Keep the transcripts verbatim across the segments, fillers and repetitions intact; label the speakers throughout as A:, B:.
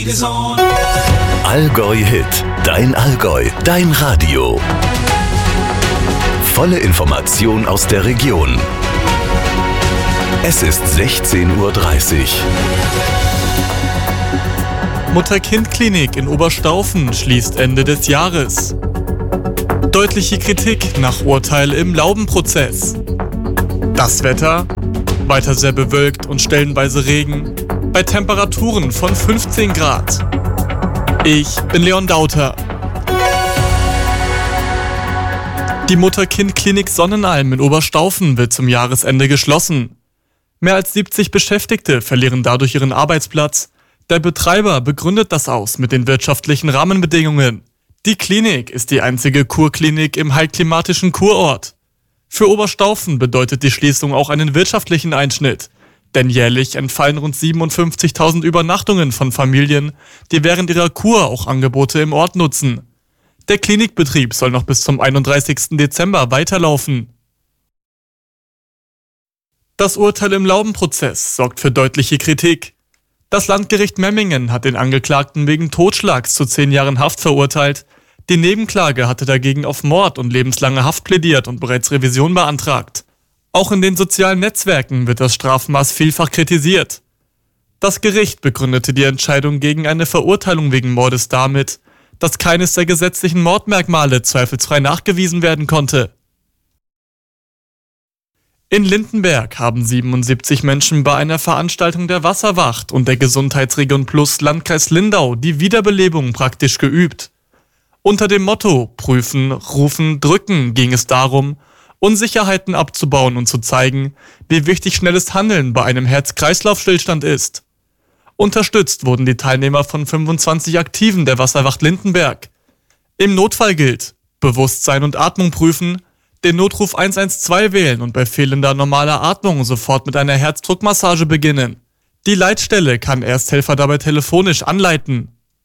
A: Allgäu Hit, dein Allgäu, dein Radio. Volle Information aus der Region. Es ist sechzehn Uhr dreißig.
B: Mutter-Kind-Klinik in Oberstaufen schließt Ende des Jahres. Deutliche Kritik nach Urteil im Laubenprozess. Das Wetter? Weiter sehr bewölkt und stellenweise Regen. Bei Temperaturen von fünfzehn Grad. Ich bin Leon Dauter. Die Mutter-Kind-Klinik Sonnenalm in Oberstaufen wird zum Jahresende geschlossen. Mehr als siebzig Beschäftigte verlieren dadurch ihren Arbeitsplatz. Der Betreiber begründet das aus mit den wirtschaftlichen Rahmenbedingungen. Die Klinik ist die einzige Kurklinik im heilklimatischen Kurort. Für Oberstaufen bedeutet die Schließung auch einen wirtschaftlichen Einschnitt. Denn jährlich entfallen rund siebenundfünfzigtausend Übernachtungen von Familien, die während ihrer Kur auch Angebote im Ort nutzen. Der Klinikbetrieb soll noch bis zum einunddreißigsten Dezember weiterlaufen. Das Urteil im Laubenprozess sorgt für deutliche Kritik. Das Landgericht Memmingen hat den Angeklagten wegen Totschlags zu zehn Jahren Haft verurteilt. Die Nebenklage hatte dagegen auf Mord und lebenslange Haft plädiert und bereits Revision beantragt. Auch in den sozialen Netzwerken wird das Strafmaß vielfach kritisiert. Das Gericht begründete die Entscheidung gegen eine Verurteilung wegen Mordes damit, dass keines der gesetzlichen Mordmerkmale zweifelsfrei nachgewiesen werden konnte. In Lindenberg haben siebenundsiebzig Menschen bei einer Veranstaltung der Wasserwacht und der Gesundheitsregion Plus Landkreis Lindau die Wiederbelebung praktisch geübt. Unter dem Motto Prüfen, Rufen, Drücken ging es darum, Unsicherheiten abzubauen und zu zeigen, wie wichtig schnelles Handeln bei einem Herz-Kreislauf-Stillstand ist. Unterstützt wurden die Teilnehmer von fünfundzwanzig Aktiven der Wasserwacht Lindenberg. Im Notfall gilt: Bewusstsein und Atmung prüfen, den Notruf eins eins zwei wählen und bei fehlender normaler Atmung sofort mit einer Herzdruckmassage beginnen. Die Leitstelle kann Ersthelfer dabei telefonisch anleiten.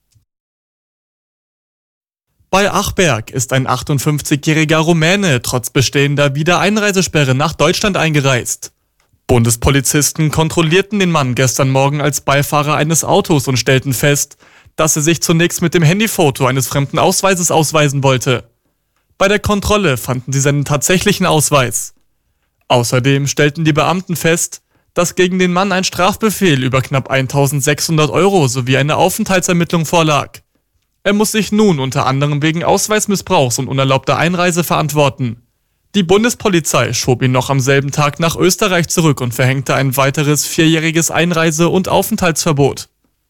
B: Bei Achberg ist ein achtundfünfzigjähriger Rumäne trotz bestehender Wiedereinreisesperre nach Deutschland eingereist. Bundespolizisten kontrollierten den Mann gestern Morgen als Beifahrer eines Autos und stellten fest, dass er sich zunächst mit dem Handyfoto eines fremden Ausweises ausweisen wollte. Bei der Kontrolle fanden sie seinen tatsächlichen Ausweis. Außerdem stellten die Beamten fest, dass gegen den Mann ein Strafbefehl über knapp eintausendsechshundert Euro sowie eine Aufenthaltsermittlung vorlag. Er muss sich nun unter anderem wegen Ausweismissbrauchs und unerlaubter Einreise verantworten. Die Bundespolizei schob ihn noch am selben Tag nach Österreich zurück und verhängte ein weiteres vierjähriges Einreise- und Aufenthaltsverbot.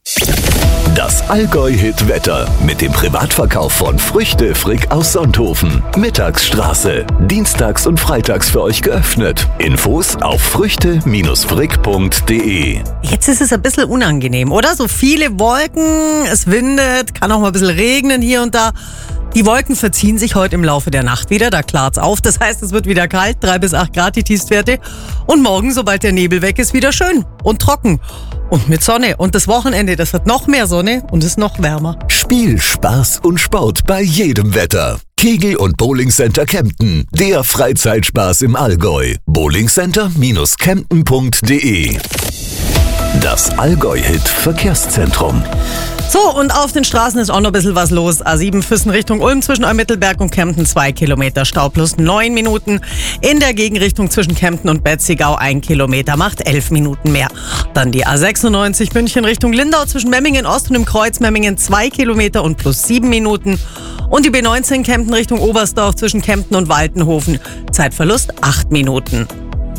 A: Das Allgäu-Hit-Wetter mit dem Privatverkauf von Früchte Frick aus Sonthofen. Mittagsstraße. Dienstags und freitags für euch geöffnet. Infos auf früchte frick punkt de.
C: Jetzt ist es ein bisschen unangenehm, oder? So viele Wolken, es windet, kann auch mal ein bisschen regnen hier und da. Die Wolken verziehen sich heute im Laufe der Nacht wieder, da klart's auf. Das heißt, es wird wieder kalt, drei bis acht Grad die Tiefstwerte. Und morgen, sobald der Nebel weg ist, wieder schön und trocken. Und mit Sonne. Und das Wochenende, das wird noch mehr Sonne und ist noch wärmer.
A: Spiel, Spaß und Sport bei jedem Wetter. Kegel- und Bowlingcenter Kempten. Der Freizeitspaß im Allgäu. bowlingcenter Bindestrich kempten punkt de. Das Allgäu-Hit Verkehrszentrum.
C: So, und auf den Straßen ist auch noch ein bisschen was los. A sieben Füssen Richtung Ulm zwischen Eumittelberg und Kempten zwei Kilometer Stau plus neun Minuten. In der Gegenrichtung zwischen Kempten und Betzigau ein Kilometer macht elf Minuten mehr. Dann die A sechsundneunzig München Richtung Lindau zwischen Memmingen Ost und im Kreuz Memmingen zwei Kilometer und plus sieben Minuten. Und die B neunzehn Kempten Richtung Oberstdorf zwischen Kempten und Waltenhofen. Zeitverlust acht Minuten.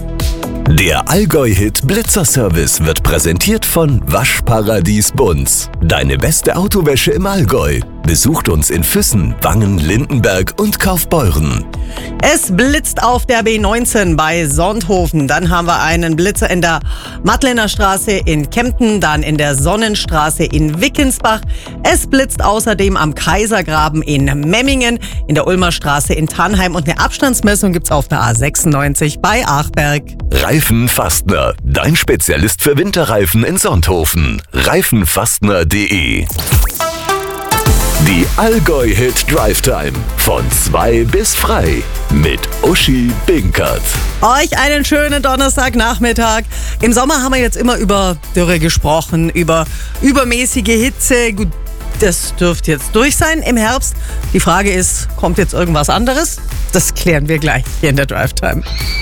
A: Der Allgäu-Hit Blitzer-Service wird präsentiert von Waschparadies Bunz. Deine beste Autowäsche im Allgäu. Besucht uns in Füssen, Wangen, Lindenberg und Kaufbeuren.
C: Es blitzt auf der B neunzehn bei Sonthofen. Dann haben wir einen Blitzer in der Madlener Straße in Kempten, dann in der Sonnenstraße in Wickensbach. Es blitzt außerdem am Kaisergraben in Memmingen, in der Ulmer Straße in Tannheim und eine Abstandsmessung gibt's auf der A sechsundneunzig bei Achberg.
A: Reifenfastner, dein Spezialist für Winterreifen in Sonthofen. reifenfastner punkt de. Die Allgäu-Hit Drive Time. Von zwei bis frei. Mit Uschi Binkert.
C: Euch einen schönen Donnerstagnachmittag. Im Sommer haben wir jetzt immer über Dürre gesprochen, über übermäßige Hitze. Gut, das dürfte jetzt durch sein im Herbst. Die Frage ist, kommt jetzt irgendwas anderes? Das klären wir gleich hier in der Drive Time.